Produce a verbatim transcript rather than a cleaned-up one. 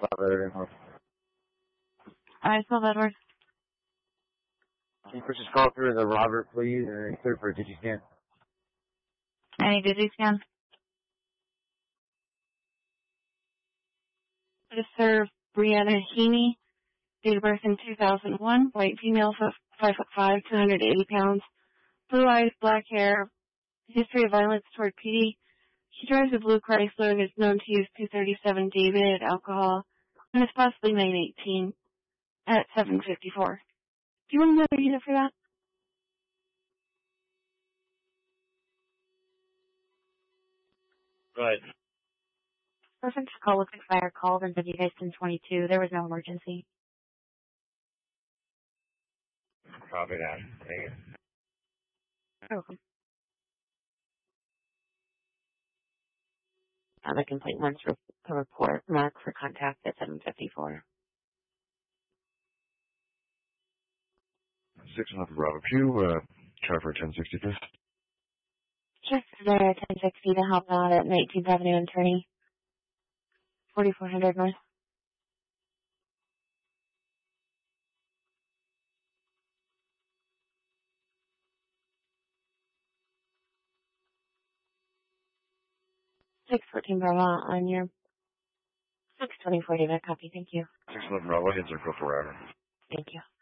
Robert Edward. I spelled Edward. Can you push this call through to Robert, please, and clear for a DigiScan? Any DigiScan? To serve Brianna Heaney, date of birth in two thousand one, white female, five foot five, two hundred eighty pounds, blue eyes, black hair, history of violence toward P D. She drives a blue Chrysler and is known to use two thirty-seven David alcohol and is possibly nine eighteen at seven fifty-four. Do you want another unit for that? Right. Perfect. Call with expired called in W ten twenty-two. There was no emergency. Copy that. Thank you. You're welcome. Uh, the complaint wants to report mark for contact at seven fifty-four. six one for Robert Pugh, uh, try for ten sixty-fifth. Just there at ten sixty to help out at nineteenth Avenue and Turney. forty-four hundred North. six fourteen Bravo on your six twenty-four David copy. Thank you. six eleven Bravo, heads are go forever. Thank you.